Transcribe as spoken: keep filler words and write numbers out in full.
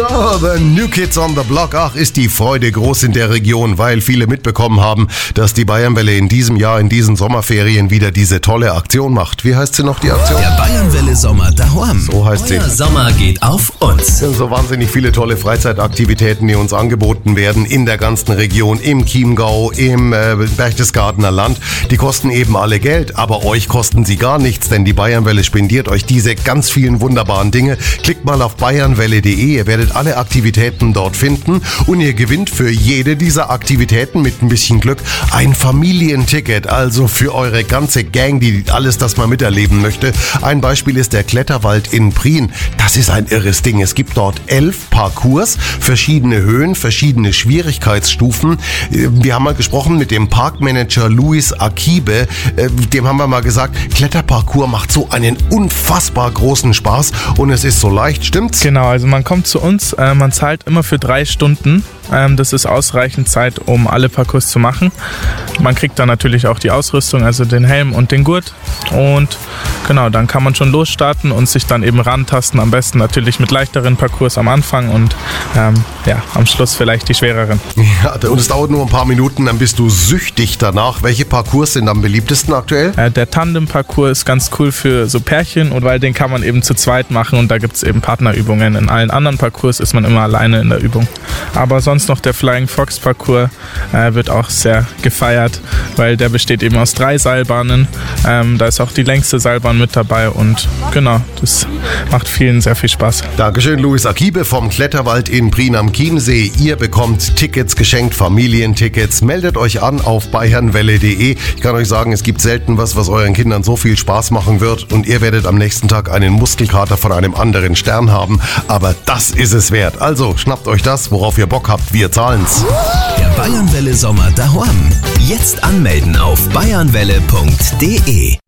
So, the New Kids on the Block. Ach, ist die Freude groß in der Region, weil viele mitbekommen haben, dass die Bayernwelle in diesem Jahr, in diesen Sommerferien wieder diese tolle Aktion macht. Wie heißt sie noch, die Aktion? Der Bayernwelle Sommer daheim. So heißt sie. Der Sommer geht auf uns. Es sind so wahnsinnig viele tolle Freizeitaktivitäten, die uns angeboten werden in der ganzen Region, im Chiemgau, im äh, Berchtesgadener Land. Die kosten eben alle Geld, aber euch kosten sie gar nichts, denn die Bayernwelle spendiert euch diese ganz vielen wunderbaren Dinge. Klickt mal auf bayernwelle punkt de, ihr werdet alle Aktivitäten dort finden und ihr gewinnt für jede dieser Aktivitäten mit ein bisschen Glück ein Familienticket, also für eure ganze Gang, die alles das mal miterleben möchte. Ein Beispiel ist der Kletterwald in Prien. Das ist ein irres Ding. Es gibt dort elf Parcours, verschiedene Höhen, verschiedene Schwierigkeitsstufen. Wir haben mal gesprochen mit dem Parkmanager Luis Akibe. Dem haben wir mal gesagt, Kletterparcours macht so einen unfassbar großen Spaß und es ist so leicht, stimmt's? Genau, also man kommt zu uns, äh, man zahlt immer für drei Stunden. Ähm, das ist ausreichend Zeit, um alle Parcours zu machen. Man kriegt dann natürlich auch die Ausrüstung, also den Helm und den Gurt. Und genau, dann kann man schon losstarten und sich dann eben rantasten. Am besten natürlich mit leichteren Parcours am Anfang und ähm, ja, am Schluss vielleicht die schwereren. Ja, und es dauert nur ein paar Minuten, dann bist du süchtig danach. Welche Parcours sind am beliebtesten aktuell? Äh, der Tandem-Parcours ist ganz cool für so Pärchen, und weil den kann man eben zu zweit machen und da gibt es eben Partnerübungen. In allen anderen Parcours ist man immer alleine in der Übung. Aber sonst noch der Flying Fox Parcours äh, wird auch sehr gefeiert, weil der besteht eben aus drei Seilbahnen. Ähm, da ist auch die längste Seilbahn mit dabei und genau, das macht vielen sehr viel Spaß. Dankeschön, Luis Akibe vom Kletterwald in Prien am Chiemsee. Ihr bekommt Tickets geschenkt, Familientickets. Meldet euch an auf bayernwelle punkt de. Ich kann euch sagen, es gibt selten was, was euren Kindern so viel Spaß machen wird und ihr werdet am nächsten Tag einen Muskelkater von einem anderen Stern haben. Aber das ist es wert. Also schnappt euch das, worauf ihr Bock habt. Wir zahlen's. Der Bayernwelle Sommer daheim. Jetzt anmelden auf bayernwelle punkt de.